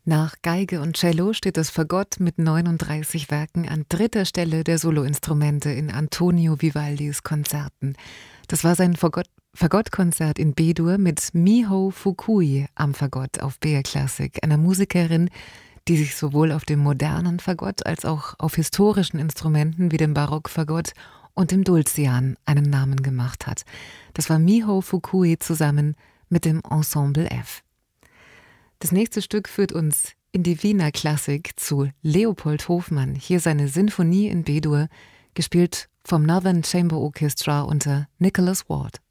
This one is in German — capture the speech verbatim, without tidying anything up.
Nach Geige und Cello steht das Fagott mit neununddreißig Werken an dritter Stelle der Soloinstrumente in Antonio Vivaldis Konzerten. Das war sein Fagott Fagottkonzert in B-Dur mit Miho Fukui am Fagott auf B R Classic, einer Musikerin, die sich sowohl auf dem modernen Fagott als auch auf historischen Instrumenten wie dem Barockfagott und dem Dulcian einen Namen gemacht hat. Das war Miho Fukui zusammen mit dem Ensemble F. Das nächste Stück führt uns in die Wiener Klassik zu Leopold Hofmann. Hier seine Sinfonie in B-Dur, gespielt vom Northern Chamber Orchestra unter Nicholas Ward.